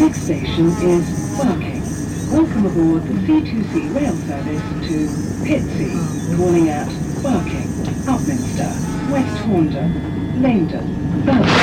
next station is Barking. Welcome aboard the C2C rail service to Pitsea, calling at Barking, Upminster, West Horndon, Leamden, Belfast.